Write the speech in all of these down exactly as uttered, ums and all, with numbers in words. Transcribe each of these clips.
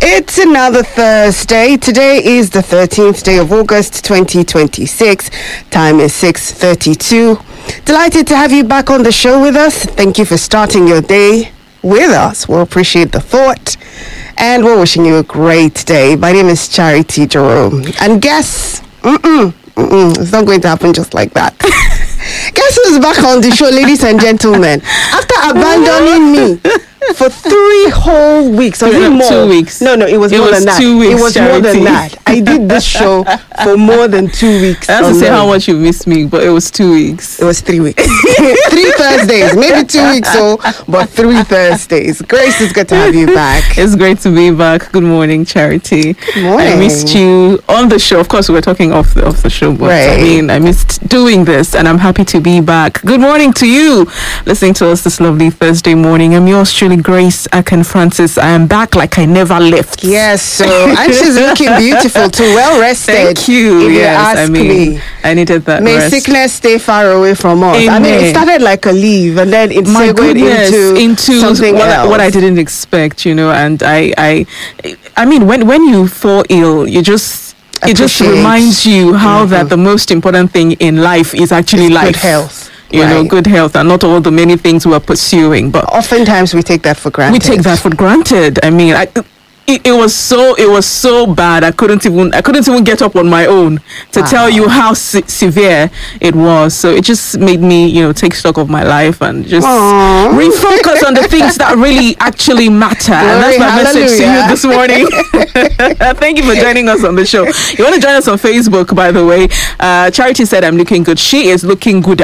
It's another Thursday. Today is the thirteenth day of August, twenty twenty-six. Time is six thirty-two. Delighted to have you back on the show with us. Thank you for starting your day with us. We'll appreciate the thought. And we're wishing you a great day. My name is Charity Jerome. And guess, mm-mm, mm-mm, it's not going to happen just like that. Guess who's back on the show, ladies and gentlemen? After abandoning me for three whole weeks, or was it more? Two weeks. No, no, it was it more was than that. Two weeks, it was Charity. more than that. I did this show for more than two weeks. I have to say alone. how much you missed me, but it was two weeks. It was three weeks. three Thursdays, maybe two weeks, so but three Thursdays. Grace, it's good to have you back. It's great to be back. Good morning, Charity. Good morning. I missed you on the show. Of course, we were talking off the off the show, but Right. I mean, I missed doing this, and I'm happy to be back. Good morning to you, listening to us this lovely Thursday morning. I'm yours truly, Grace Akin Francis. I am back like I never left. Yes, so and she's looking beautiful too, well rested. Thank you. If Yes, you ask I mean, me. I needed that May rest. sickness stay far away from us. I mean, it Amen. started like a leave, and then it My segued goodness, into, into something what, else. I, what I didn't expect, you know, and I, I, I mean, when when you fall ill, you just it just Appreciate. reminds you how Mhm. that the most important thing in life is actually It's life, good health. you know, Right. good health, and not all the many things we're pursuing, but Oftentimes we take that for granted. we take that for granted. I mean, I, it, it was so it was so bad. I couldn't even I couldn't even get up on my own to Wow. tell you how se- severe it was. So it just made me, you know, take stock of my life and just Aw. refocus on the things that really actually matter. And Glory, that's my message to hallelujah. you this morning. Thank you for joining us on the show. You want to join us on Facebook, by the way? Uh, Charity said I'm looking good. She is looking gooder.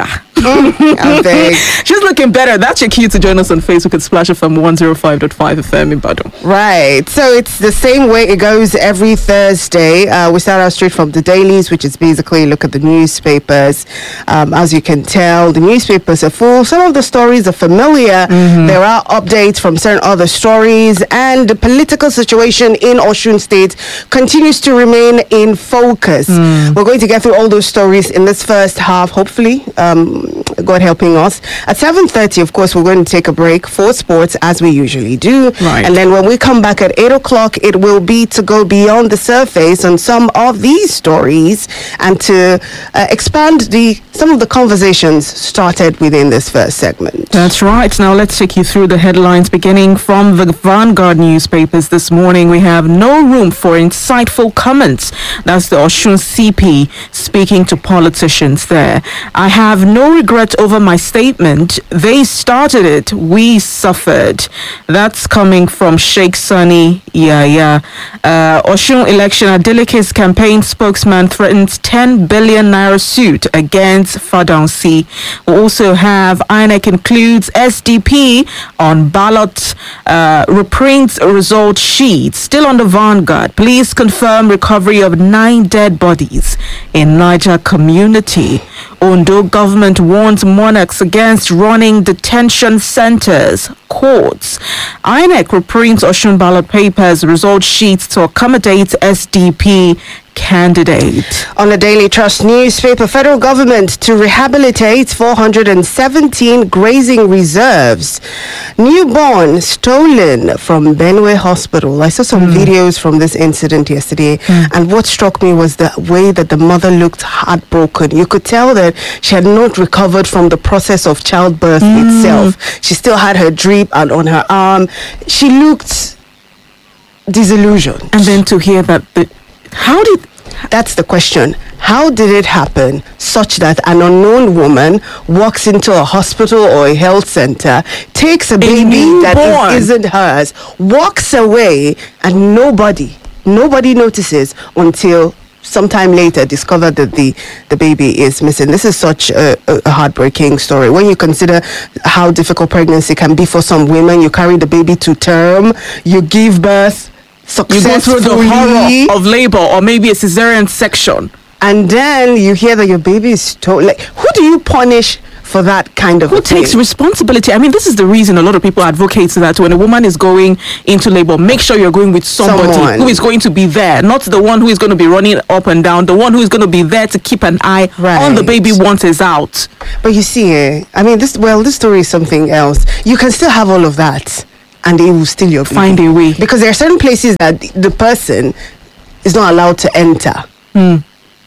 I beg. She's looking better. That's your cue to join us on Facebook at Splash F M one oh five point five F M in Badon. Right. So it's the same way it goes every Thursday. Uh, we start out straight from the dailies, which is basically look at the newspapers. Um, as you can tell, the newspapers are full. Some of the stories are familiar. There are updates from certain other stories, and the political situation in Osun State continues to remain in focus. We're going to get through all those stories in this first half, hopefully. Um, God helping us. At seven thirty, of course, we're going to take a break for sports as we usually do. Right. And then when we come back at eight o'clock, it will be to go beyond the surface on some of these stories and to uh, expand the some of the conversations started within this first segment. That's right. Now let's take you through the headlines beginning from the Vanguard newspapers this morning. We have no room for insightful comments. That's the Osun C P speaking to politicians there. I have no regret over my statement. They started it. We suffered. That's coming from Sheikh Sani Yaya. Uh, Osun election, Adeleke's campaign spokesman threatens ten billion naira suit against Fadansi. We also have I N E C includes S D P on ballot, uh, reprints result sheet. Still on the Vanguard. Police confirm recovery of nine dead bodies in Niger community. Ondo government warns monarchs against running detention centers, courts. I N E C reprints Osun ballot papers, result sheets to accommodate S D P candidate. On the Daily Trust newspaper, federal government to rehabilitate four hundred seventeen grazing reserves. Newborn stolen from Benue Hospital. I saw some videos from this incident yesterday, and what struck me was the way that the mother looked heartbroken. You could tell that she had not recovered from the process of childbirth itself. She still had her drip and on her arm. She looked disillusioned. And then to hear that the how did That's the question. How did it happen such that an unknown woman walks into a hospital or a health center, takes a baby that newborn. is, isn't hers, walks away, and nobody, nobody notices until sometime later discovered that the, the baby is missing? This is such a, a, a heartbreaking story. When you consider how difficult pregnancy can be for some women, you carry the baby to term, you give birth, you go through the successfully, horror of labor or maybe a cesarean section? and then you hear that your baby is stolen. Like, who do you punish for that kind of Who a thing? takes responsibility? I mean, this is the reason a lot of people advocate that when a woman is going into labor, make sure you're going with somebody Someone. who is going to be there, not the one who is going to be running up and down, the one who is going to be there to keep an eye on the Right. baby once it's out. But you see, eh, I mean, this well, this story is something else. You can still have all of that, and they will steal your baby. Find a way. Because there are certain places that the person is not allowed to enter. Hmm.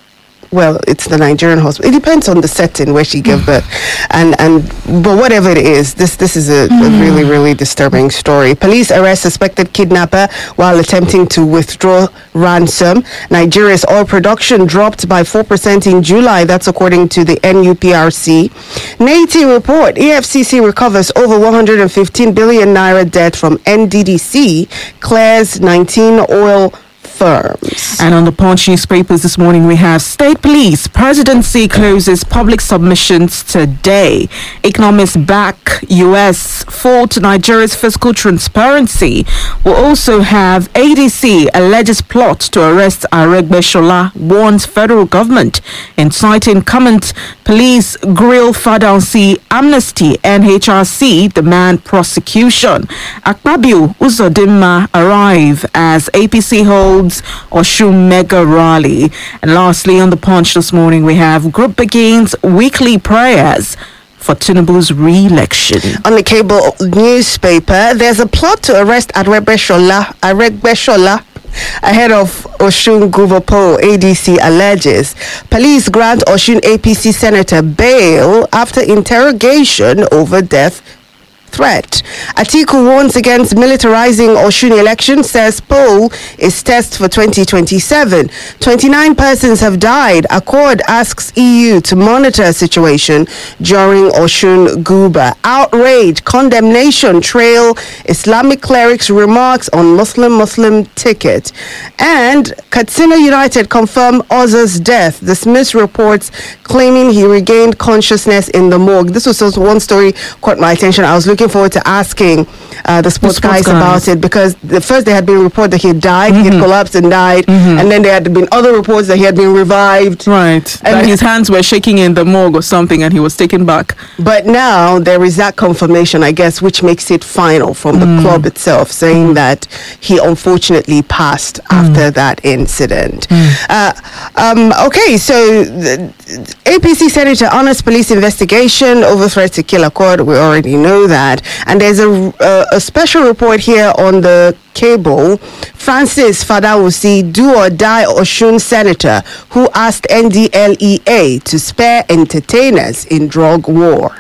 Well, it's the Nigerian hospital. It depends on the setting where she gave birth, and and but whatever it is, this this is a, a really really disturbing story. Police arrest suspected kidnapper while attempting to withdraw ransom. Nigeria's oil production dropped by four percent in July. That's according to the N U P R C. N A T report: E F C C recovers over one hundred fifteen billion naira debt from N D D C. Clears nineteen oil firms. And on the Punch newspapers this morning, we have State Police Presidency closes public submissions today. Economists back U S fault Nigeria's fiscal transparency. We'll also have A D C alleges plot to arrest Aregbesola, warns federal government. Inciting comment, police grill Fadansi, amnesty, N H R C demand prosecution. Akpabio Uzodinma arrive as A P C holds Oshun mega rally. And lastly, on the Punch this morning, we have Group begins weekly prayers for Tinubu's re-election. On the cable newspaper, there's a plot to arrest Aregbesola, Aregbesola ahead of Oshun Guvopo, A D C alleges. Police grant Oshun A P C senator bail after interrogation over death threat. Atiku warns against militarizing Oshun election, says poll is test for twenty twenty-seven. twenty-nine persons have died. Accord asks E U to monitor situation during Oshun Guba. Outrage, condemnation trail Islamic clerics remarks on Muslim Muslim ticket. And Katsina United confirm Oz's death. Dismiss reports claiming he regained consciousness in the morgue. This was also one story caught my attention. I was looking forward to asking uh, the sports, the sports guys, guys about it, because the first there had been a report that he had died, Mm-hmm. he had collapsed and died, Mm-hmm. and then there had been other reports that he had been revived. Right. And That his hands were shaking in the morgue or something and he was taken back. But now there is that confirmation, I guess, which makes it final from the Mm. club itself, saying that he unfortunately passed after that incident. Uh, um, okay, so the A P C Senator honors police investigation over threat to kill Accord. We already know that. And there's a, a, a special report here on the cable. Francis Fadawusi, do or die Oshun senator who asked N D L E A to spare entertainers in drug war.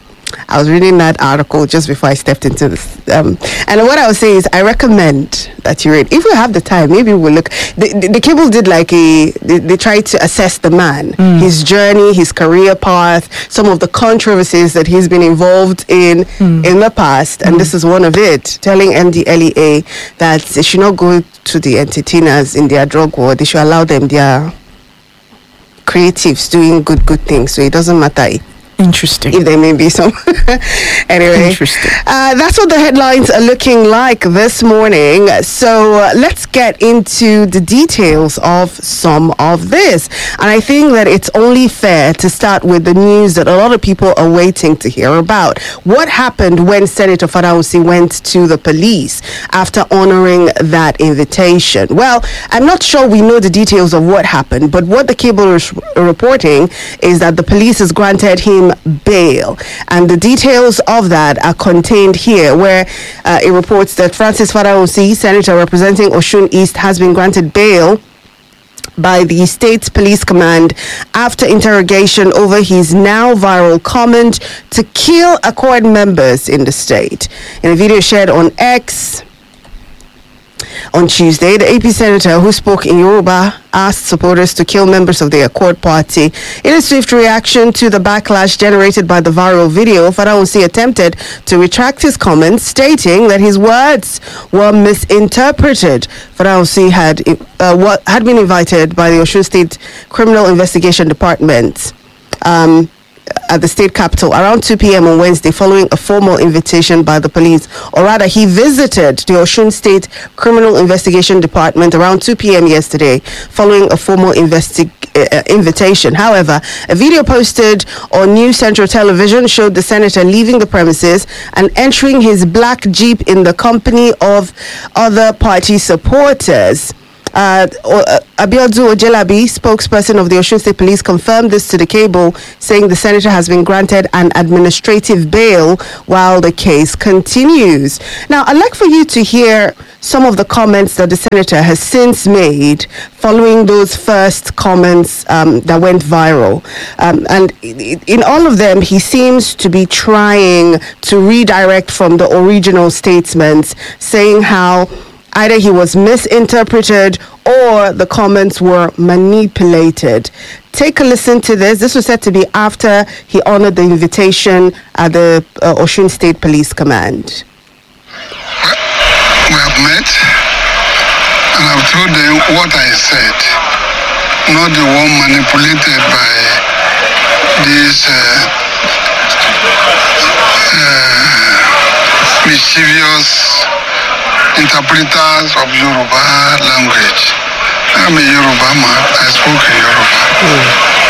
I was reading that article just before I stepped into this. Um, and what I would say is I recommend that you read. If you have the time, maybe we'll look. The, the, the cable did like a, they, they tried to assess the man, mm. his journey, his career path, some of the controversies that he's been involved in mm. in the past. And mm. this is one of it, telling N D L E A that they should not go to the entertainers in their drug war. They should allow them their creatives doing good, good things. So it doesn't matter Interesting. if there may be some. Anyway, Interesting. Uh, that's what the headlines are looking like this morning. So uh, let's get into the details of some of this. And I think that it's only fair to start with the news that a lot of people are waiting to hear about. What happened when Senator Fadawusi went to the police after honoring that invitation? Well, I'm not sure we know the details of what happened, but what the cable is reporting is that the police has granted him bail, and the details of that are contained here, where uh, it reports that Francis Fadawusi, senator representing Oshun East, has been granted bail by the state's police command after interrogation over his now viral comment to kill Accord members in the state. In a video shared on X on Tuesday, the A P senator, who spoke in Yoruba, asked supporters to kill members of the Accord party. In a swift reaction to the backlash generated by the viral video, Fadawusi attempted to retract his comments, stating that his words were misinterpreted. Fadawusi had uh, what had been invited by the Osun State Criminal Investigation Department Um, at the state capital around two p.m. on Wednesday, following a formal invitation by the police. Or rather, he visited the Osun State Criminal Investigation Department around two p.m. yesterday, following a formal investi- uh, invitation. However, a video posted on New Central Television showed the senator leaving the premises and entering his black Jeep in the company of other party supporters. Uh, uh, Abiodun Ojelabi, spokesperson of the Osun State Police, confirmed this to the cable, saying the senator has been granted an administrative bail while the case continues. Now, I'd like for you to hear some of the comments that the senator has since made following those first comments um, that went viral. Um, and in all of them, he seems to be trying to redirect from the original statements, saying how either he was misinterpreted or the comments were manipulated. Take a listen to this. This was said to be after he honored the invitation at the uh, Osun State Police Command. We have met and I've told them what I said, not the one manipulated by these uh, uh, mischievous interpreters of Yoruba language. I'm a Yoruba man. I spoke in Yoruba. Mm.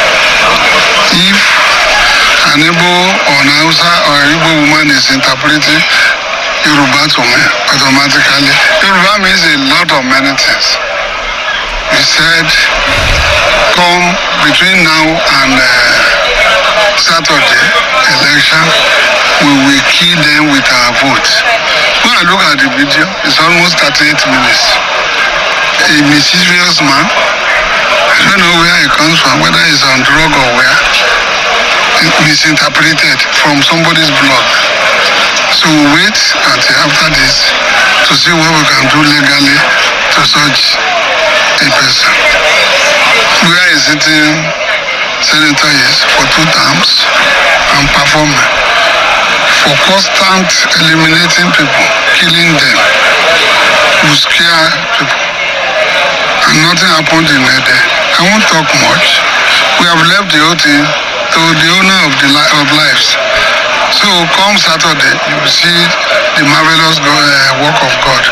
If an Igbo or an Hausa or an Igbo woman is interpreting Yoruba to me, automatically, Yoruba means a lot of many things. He said, come between now and uh, Saturday election, we will kill them with our votes. When I look at the video, it's almost thirty-eight minutes. A mischievous man, I don't know where he comes from, whether he's on drug or where, misinterpreted from somebody's blog. So we wait until after this to see what we can do legally to such a person. Where is sitting senator is for two terms and performing. For constant eliminating people, killing them, will scare people. And nothing happened in there. I won't talk much. We have left the whole thing to the owner of the li- of lives. So come Saturday, you will see the marvelous go- uh, work of God.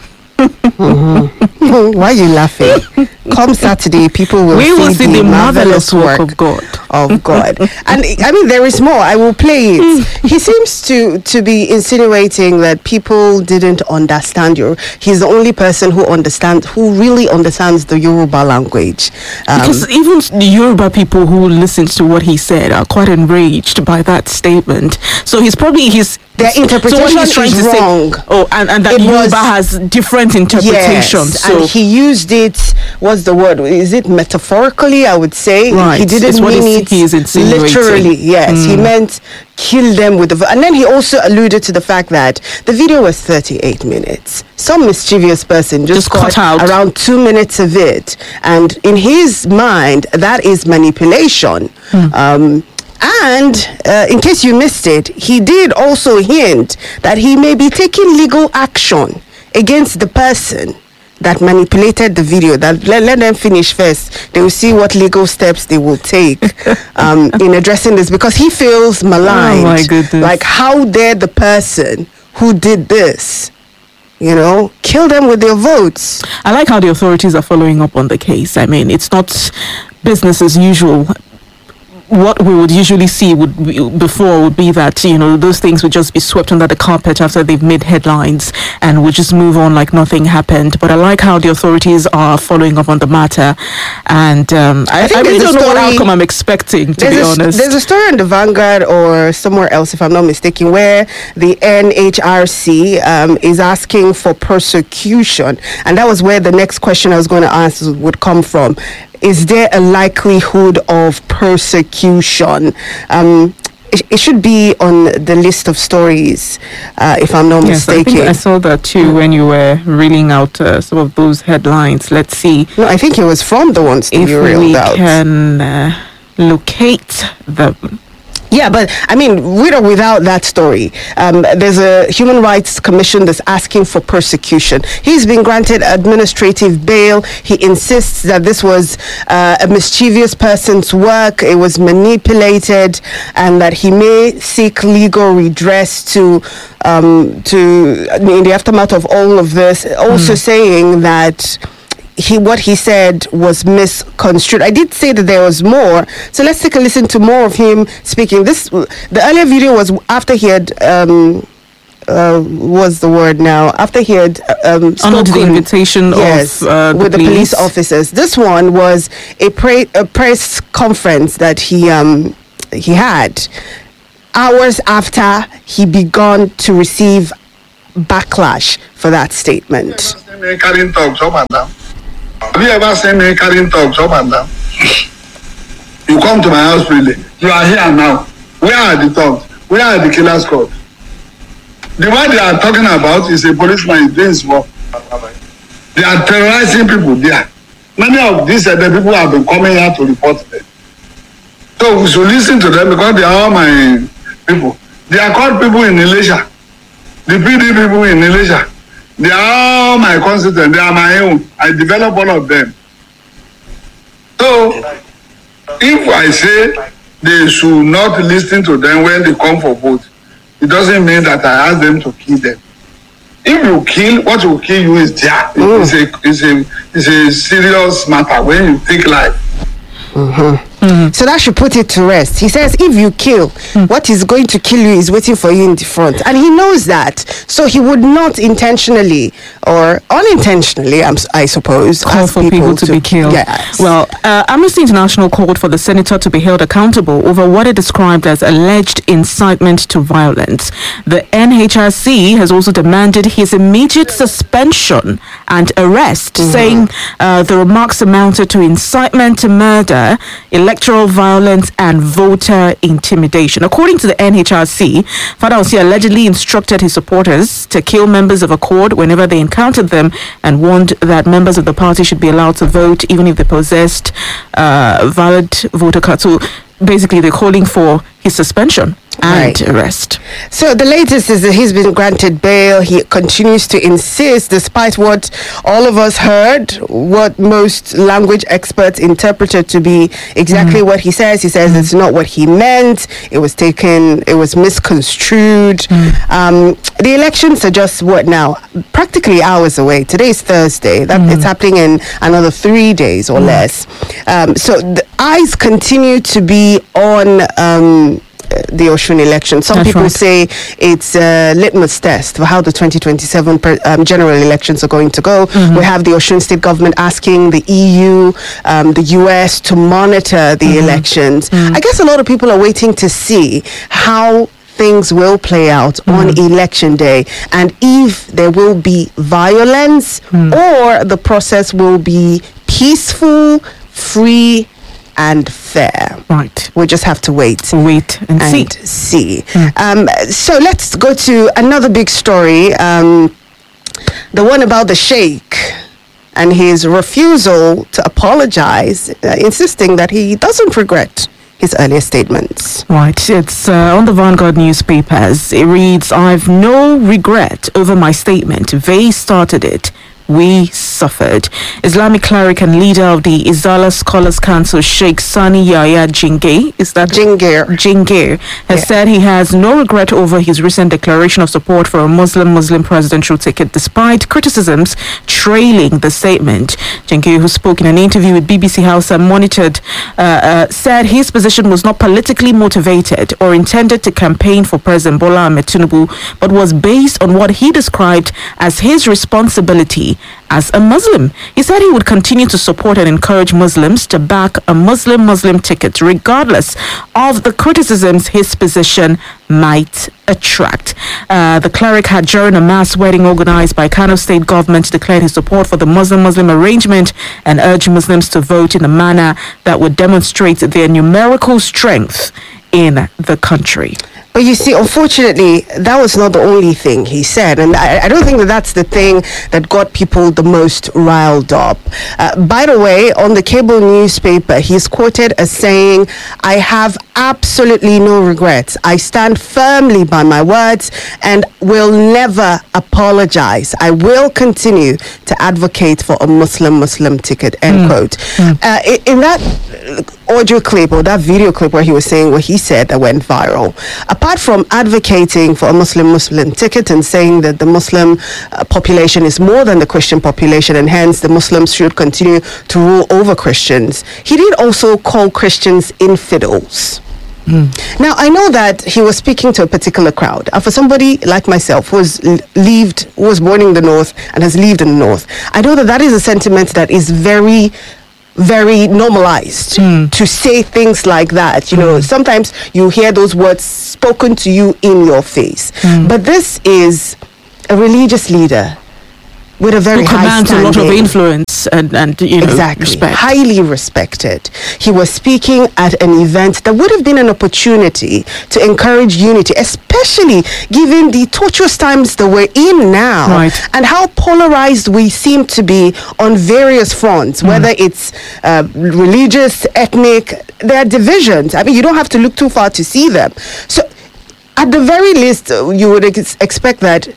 Mm-hmm. Why are you laughing? Come Saturday, people will we see, will see the, the marvelous, marvelous work work of God. Of God. And I mean, there is more. I will play it. He seems to to be insinuating that people didn't understand your. He's the only person who understands, who really understands the Yoruba language. Um, Because even the Yoruba people who listened to what he said are quite enraged by that statement. So he's probably his their interpretation so what he's trying is to wrong. Say, oh, and, and that It Yoruba was- has different interpretations. Yes, so and he used it. What's the word? Is it metaphorically? I would say Right, he didn't it's what mean he's- it he is insinuating. literally. Yes, he Mm. meant kill them with the. vo- And then he also alluded to the fact that the video was thirty-eight minutes. Some mischievous person just, Just cut out. around two minutes of it, and in his mind, that is manipulation. Um, and uh, in case you missed it, he did also hint that he may be taking legal action against the person that manipulated the video. That let, let them finish first. They will see what legal steps they will take um, in addressing this, because he feels maligned. Oh my goodness. Like, how dare the person who did this, you know, kill them with their votes? I like how the authorities are following up on the case. I mean, it's not business as usual. What we would usually see would be, before would be that, you know, those things would just be swept under the carpet after they've made headlines and would just move on like nothing happened. But I like how the authorities are following up on the matter, and um, I, I think I really there's a don't know what story- outcome I'm expecting, to There's be a, honest. there's a story in the Vanguard or somewhere else, if I'm not mistaken, where the N H R C um, is asking for prosecution. And that was where the next question I was going to ask would come from. Is there a likelihood of persecution? Um, it, it should be on the list of stories, uh, if I'm not Yes, I mistaken. think I saw that too when you were reeling out uh, some of those headlines. Let's see no, I think it was from the ones that if you we reeled out. can uh, locate them. Yeah, but I mean, with or without that story, um, there's a Human Rights Commission that's asking for persecution. He's been granted administrative bail. He insists that this was uh, a mischievous person's work, it was manipulated, and that he may seek legal redress to, um, to in the aftermath of all of this. Also saying that he what he said was misconstrued. I did say that there was more, so let's take a listen to more of him speaking. This the earlier video was after he had um, uh, was the word now? After he had um, Honored the spoken, invitation yes, of uh, the with the police police. officers. This one was a, pre- a press conference that he um he had hours after he began to receive backlash for that statement. Have you ever seen me carrying talks up and down? Have you ever seen me carrying talks up and down? You come to my house freely. You are here now. Where are the talks? Where are the killer squad? The one they are talking about is a policeman doing his work. They are terrorizing people there. Many of these uh, the people have been coming here to report them. So we should listen to them because they are all my people. They are called people in Elisha. The P D people in Elisha. They are all my constituents. They are my own. I develop all of them. So if I say they should not listen to them when they come for vote, it doesn't mean that I ask them to kill them. If you kill, what will kill you is there. Mm. It's a it's a it's a serious matter when you take life. Mm-hmm. Mm-hmm. So that should put it to rest. He says, if you kill, mm. what is going to kill you is waiting for you in the front. And he knows that. So he would not intentionally or unintentionally, I'm, I suppose, call ask for people, people to, to be killed. Yes. Well, uh, Amnesty International called for the senator to be held accountable over what it described as alleged incitement to violence. The N H R C has also demanded his immediate suspension and arrest, mm-hmm. saying uh, the remarks amounted to incitement to murder, electoral violence and voter intimidation. According to the N H R C, Father Osi allegedly instructed his supporters to kill members of Accord whenever they encountered them and warned that members of the party should be allowed to vote even if they possessed uh, valid voter cards. So basically, they're calling for his suspension and right. arrest. So the latest is that he's been granted bail. He continues to insist, despite what all of us heard, what most language experts interpreted to be exactly mm. what he says. He says mm. it's not what he meant. It was taken, it was misconstrued. Mm. Um, the elections are just what now? Practically hours away. Today is Thursday. That mm. It's happening in another three days or mm. less. Um, so the eyes continue to be on um, the Osun election. Some That's people right. say it's a litmus test for how the twenty twenty-seven per, um, general elections are going to go. Mm-hmm. We have the Osun state government asking the E U, um, the U S to monitor the mm-hmm. elections. Mm-hmm. I guess a lot of people are waiting to see how things will play out mm-hmm. on election day and if there will be violence mm-hmm. or the process will be peaceful, free, and fair. Right. We'll just have to wait. Wait and, and see. see. Mm. Um, so let's go to another big story. Um, the one about the Sheikh and his refusal to apologize, uh, insisting that he doesn't regret his earlier statements. Right. It's uh, on the Vanguard newspapers. It reads, I've no regret over my statement. They started it. We suffered. Islamic cleric and leader of the Izala Scholars Council, Sheikh Sani Yahya Jingir, is that Jingir, Jingir has yeah. said he has no regret over his recent declaration of support for a Muslim-Muslim presidential ticket, despite criticisms trailing the statement. Jingir, who spoke in an interview with B B C Hausa Monitored, uh, uh, said his position was not politically motivated or intended to campaign for President Bola Ahmed Tinubu, but was based on what he described as his responsibility as a Muslim. He said he would continue to support and encourage Muslims to back a Muslim-Muslim ticket, regardless of the criticisms his position might attract. Uh, the cleric had, during a mass wedding organized by Kano state government, declared his support for the Muslim-Muslim arrangement and urged Muslims to vote in a manner that would demonstrate their numerical strength in the country. But you see, unfortunately, that was not the only thing he said. And I, I don't think that that's the thing that got people the most riled up. Uh, by the way, on the cable newspaper, he's quoted as saying, I have absolutely no regrets. I stand firmly by my words and will never apologize. I will continue to advocate for a Muslim-Muslim ticket, end mm. quote. Mm. Uh, in, in that audio clip or that video clip where he was saying what he said that went viral, apart from advocating for a Muslim-Muslim ticket and saying that the Muslim uh, population is more than the Christian population and hence the Muslims should continue to rule over Christians, he did also call Christians infidels. Now, I know that he was speaking to a particular crowd. And for somebody like myself who has l- lived, who was born in the North and has lived in the North, I know that that is a sentiment that is very, very normalized to say things like that. You know, sometimes you hear those words spoken to you in your face. But this is a religious leader with a very Who high commands a lot of standing. influence and, and you know, Exactly. respect. Highly respected. He was speaking at an event that would have been an opportunity to encourage unity, especially given the tortuous times that we're in now, Right. and how polarized we seem to be on various fronts, whether it's uh, religious, ethnic. There are divisions. I mean, you don't have to look too far to see them. So, at the very least, uh, you would ex- expect that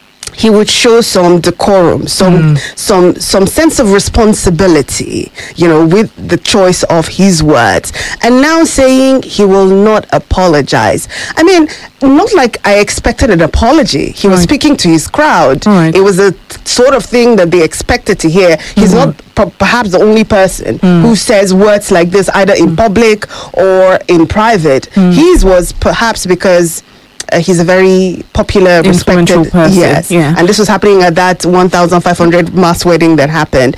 he would show some decorum, some some some sense of responsibility, you know, with the choice of his words. And now saying he will not apologize. I mean, not like I expected an apology. He was Right. speaking to his crowd. Right. It was a t- sort of thing that they expected to hear. He's not p- perhaps the only person who says words like this either in public or in private. His was perhaps because Uh, he's a very popular, Influential respected person, yes, yeah. and this was happening at that one thousand five hundred mass wedding that happened.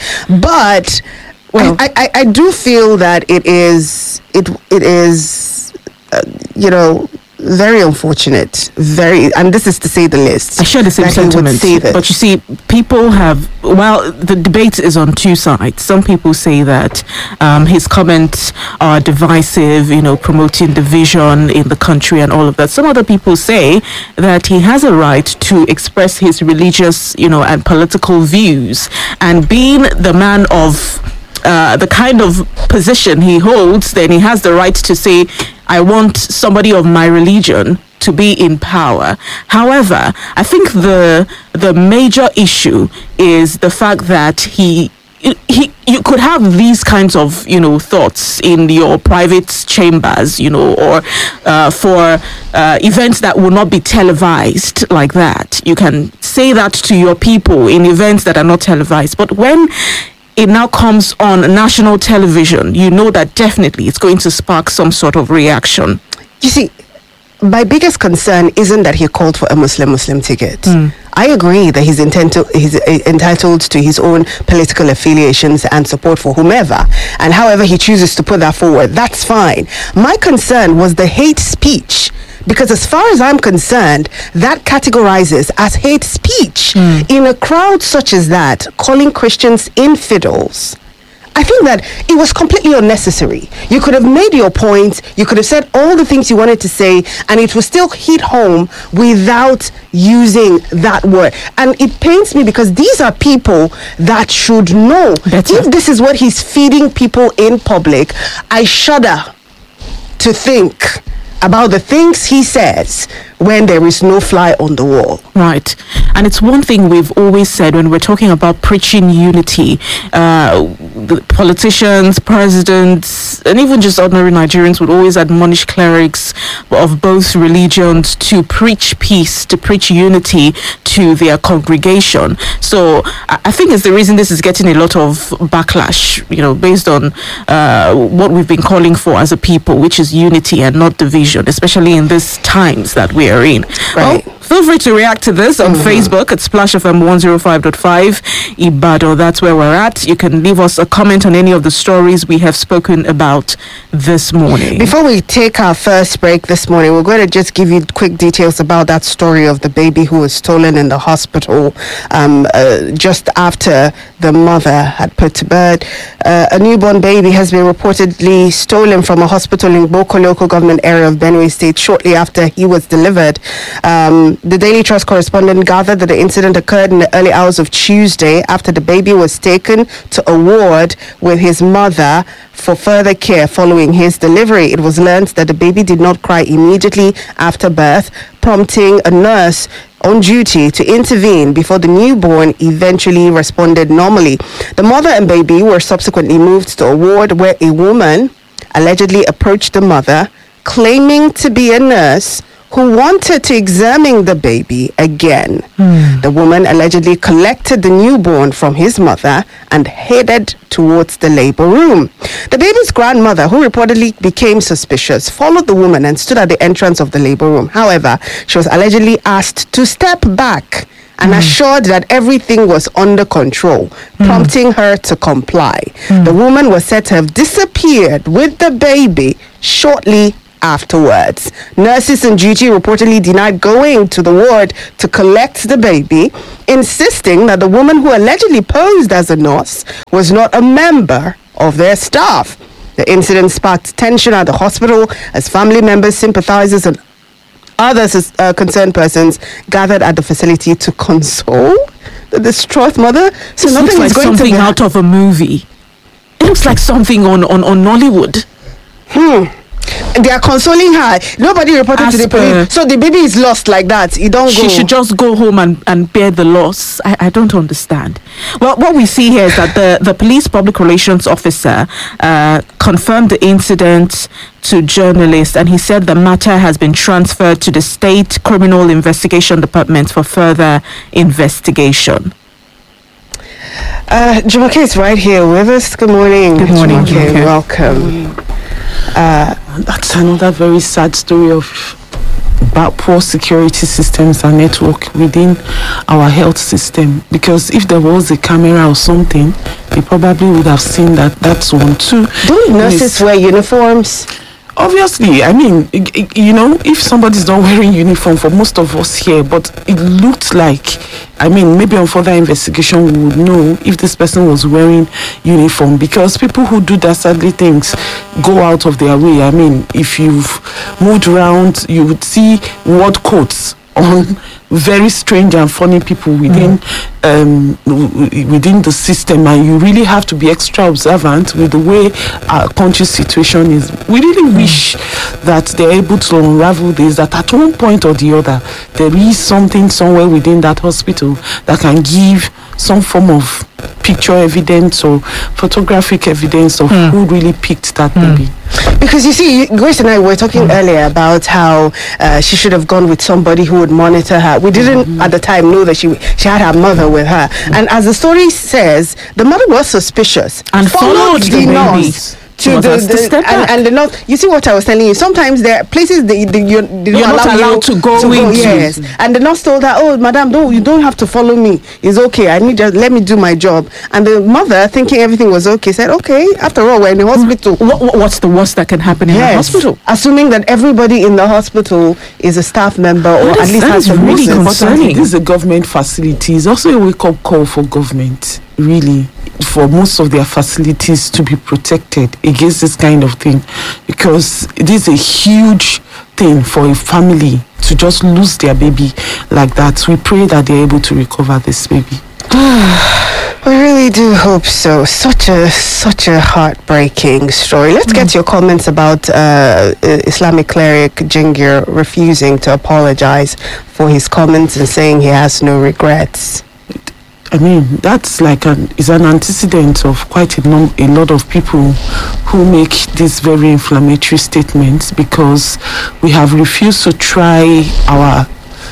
But Well- I, I, I do feel that it is it it is uh, you know, very unfortunate, very, and this is to say the least. I share the same that he would sentiment. say this. But you see, people have, well, the debate is on two sides. Some people say that um, his comments are divisive, you know, promoting division in the country and all of that. Some other people say that he has a right to express his religious, you know, and political views. And being the man of uh, the kind of position he holds, then he has the right to say, I want somebody of my religion to be in power. However, I think the the major issue is the fact that he he you could have these kinds of, you know, thoughts in your private chambers, you know, or uh, for uh, events that will not be televised like that. You can say that to your people in events that are not televised. But when it now comes on national television, you know that definitely it's going to spark some sort of reaction. You see, my biggest concern isn't that he called for a Muslim-Muslim ticket. I agree that he's, intent to, he's uh, entitled to his own political affiliations and support for whomever. And however he chooses to put that forward, that's fine. My concern was the hate speech. Because as far as I'm concerned, that categorizes as hate speech. In a crowd such as that, calling Christians infidels, I think that it was completely unnecessary. You could have made your point, you could have said all the things you wanted to say, and it would still hit home without using that word. And it pains me because these are people that should know. Better. If this is what he's feeding people in public, I shudder to think about the things he says when there is no fly on the wall. Right. And it's one thing we've always said when we're talking about preaching unity. Uh, the politicians, presidents, and even just ordinary Nigerians would always admonish clerics of both religions to preach peace, to preach unity to their congregation. So I I think it's the reason this is getting a lot of backlash, you know, based on uh, what we've been calling for as a people, which is unity and not division, especially in these times that we are in. Right. Well, feel free to react to this on Facebook at Splash F M one oh five point five Ibadan. That's where we're at. You can leave us a comment on any of the stories we have spoken about this morning. Before we take our first break this morning, we're going to just give you quick details about that story of the baby who was stolen in the hospital um, uh, just after the mother had put to bed. Uh, a newborn baby has been reportedly stolen from a hospital in Boko local government area of Benue State shortly after he was delivered. Um, the Daily Trust correspondent gathered that the incident occurred in the early hours of Tuesday after the baby was taken to a ward with his mother for further care following his delivery. It was learned that the baby did not cry immediately after birth, prompting a nurse on duty to intervene before the newborn eventually responded normally. The mother and baby were subsequently moved to a ward where a woman allegedly approached the mother, claiming to be a nurse who wanted to examine the baby again. Hmm. The woman allegedly collected the newborn from his mother and headed towards the labor room. The baby's grandmother, who reportedly became suspicious, followed the woman and stood at the entrance of the labor room. However, she was allegedly asked to step back and assured that everything was under control, prompting her to comply. The woman was said to have disappeared with the baby shortly afterwards. Nurses on duty reportedly denied going to the ward to collect the baby, insisting that the woman who allegedly posed as a nurse was not a member of their staff. The incident sparked tension at the hospital as family members, sympathizers, and other uh, concerned persons gathered at the facility to console the distraught mother. So This nothing looks like is going something to be out of a movie. It looks like something on, on, on Nollywood. Hmm. They are consoling her. Nobody reported As to the per- police. So the baby is lost like that. He don't She go. should just go home and, and bear the loss. I, I don't understand. Well, what we see here is that the, the police public relations officer uh, confirmed the incident to journalists, and he said the matter has been transferred to the State Criminal Investigation Department for further investigation. Uh, Jumoke is right here with us. Good morning. Good morning, Jumoke. Jumoke. Welcome. Uh, That's another very sad story of about poor security systems and network within our health system. Because if there was a camera or something, they probably would have seen that that's one too. don't nurses Yes. wear uniforms? Obviously, I mean, y- y- you know, if somebody's not wearing uniform for most of us here, but it looked like, I mean, maybe on further investigation we would know if this person was wearing uniform, because people who do dastardly things go out of their way. I mean, if you've moved around, you would see word coats on very strange and funny people within um, w- within the system, and you really have to be extra observant with the way our country's situation is. We really wish that they're able to unravel this, that at one point or the other there is something somewhere within that hospital that can give some form of picture evidence or photographic evidence of who really picked that baby. Because you see, Grace and I were talking earlier about how uh, she should have gone with somebody who would monitor her. We didn't at the time know that she she had her mother with her. And as the story says, the mother was suspicious And followed the baby. nurse She was asked to step and, back. and the nurse. You see what I was telling you? Sometimes there are places they, they, you, they don't You're not allow allowed you to go into. Yes, and the nurse told her, "Oh, madam, don't you don't have to follow me. It's okay. I need just let me do my job." And the mother, thinking everything was okay, said, "Okay. After all, we're in the hospital." What, what- what's the worst that can happen in a hospital? Assuming that everybody in the hospital is a staff member or That at is- least that has is some really reasons. concerning. This is a government facility. It's also a wake-up call for government, really, for most of their facilities to be protected against this kind of thing, because it is a huge thing for a family to just lose their baby like that. We pray that they're able to recover this baby. We really do hope so. Such a such a heartbreaking story. Let's get your comments about uh, Islamic cleric Jingir refusing to apologize for his comments and saying he has no regrets. I mean, that's like an is an antecedent of quite a, num- a lot of people who make these very inflammatory statements, because we have refused to try our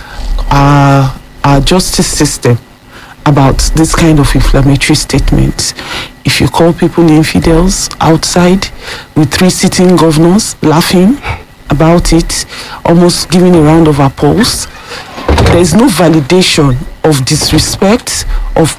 our our justice system about this kind of inflammatory statements. If you call people infidels outside with three sitting governors laughing about it, almost giving a round of applause, there is no validation of disrespect, of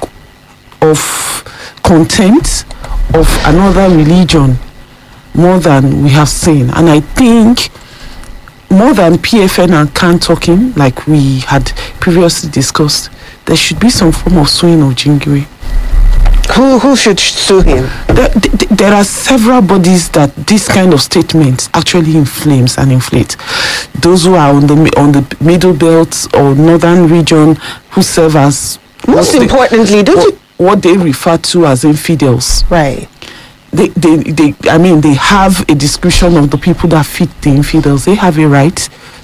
of contempt of another religion more than we have seen. And I think more than P F N and C A N talking, like we had previously discussed, there should be some form of suing of Jingiri. Who who should sue him? There, th- there are several bodies that this kind of statements actually inflames and inflate. Those who are on the mi- on the middle belt or northern region, who serve as Most what they- importantly, don't what, you what they refer to as infidels. right? They, they, they, I mean, they have a description of the people that fit the infidels. They have a right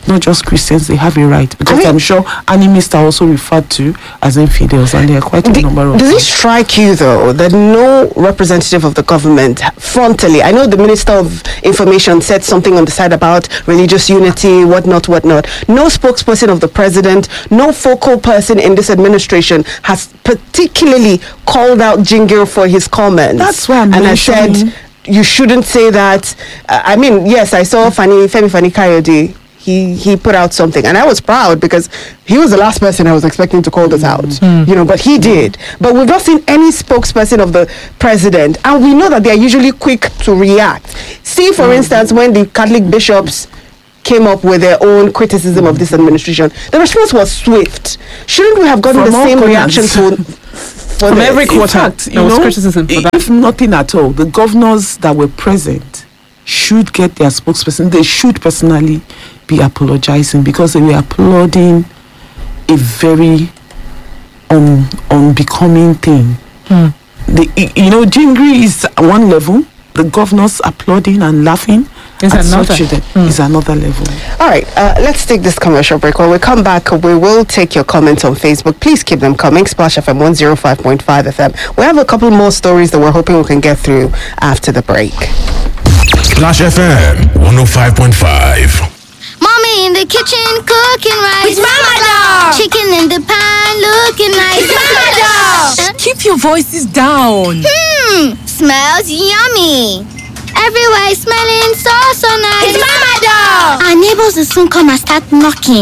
not just Christians, they have a right. Because I mean, I'm sure animists are also referred to as infidels, and there are quite a the, number of Does them. it strike you, though, that no representative of the government frontally, I know the Minister of Information said something on the side about religious unity, whatnot, whatnot. No spokesperson of the president, no focal person in this administration has particularly called out Jingir for his comments. That's why I'm and mentioning. I said, you shouldn't say that. Uh, I mean, yes, I saw Fani, Femi Fani Kayode. He, he put out something, and I was proud because he was the last person I was expecting to call this out, mm. you know, but he did. But we've not seen any spokesperson of the president, and we know that they are usually quick to react. See, for mm. instance, when the Catholic bishops came up with their own criticism mm. of this administration, the response was swift. Shouldn't we have gotten From the same reaction corners. to From this? every quarter? In fact, you there was know, criticism for that. if nothing at all, the governors that were present should get their spokesperson. They should personally be apologizing because they were applauding a very um, unbecoming thing. Hmm. The, you know, Jingri is one level. The governors applauding and laughing Is at another. such a, Hmm. is another level. All right, uh, let's take this commercial break. When we come back, we will take your comments on Facebook. Please keep them coming. Splash F M one oh five point five F M. We have a couple more stories that we're hoping we can get through after the break. Splash F M one oh five point five. Mommy in the kitchen cooking rice. It's Mama Dog. Chicken in the pan looking nice. It's Mama Dog. Keep your voices down. Hmm, smells yummy. Everywhere is smelling so, so nice. It's Mama Dog. Our neighbors will soon come and start knocking.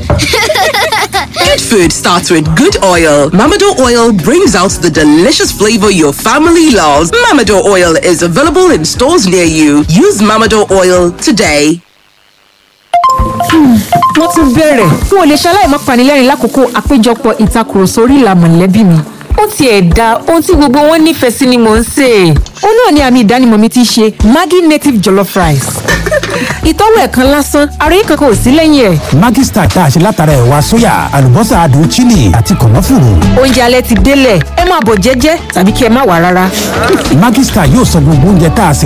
Good food starts with good oil. Mamado oil brings out the delicious flavor your family loves. Mamado oil is available in stores near you. Use Mamado oil today. Wọ́n tún bẹ̀rẹ̀ wọn ò lè ṣaláì má panilẹ́rìn lákòókò àpéjọpọ̀ ìtakùrọ̀sọ orí ìlà mọ̀lẹ́bí mi. Ó tiẹ̀ da ohun tí gbogbo wọn nífẹ̀ẹ́ sí ni mò ń sè. Ó náà ni àmì ìdánimọ̀ mi ti ṣe Maggi native jollof rice. Ìtọ́wò ẹ̀kan lásán àròyé kankan ò sí lẹ́yìn ẹ̀. Maggi Star tá a ṣe látara ẹ̀wà sóyà àlùbọ́sà adùn chili àti kànáfùrù. Oúnjẹ alẹ́ ti délẹ̀ ẹ máa bọ̀ jẹ́jẹ́ tàbí kí ẹ má wá rárá. Maggi Star yóò sọ gbogbo oúnjẹ tá a sè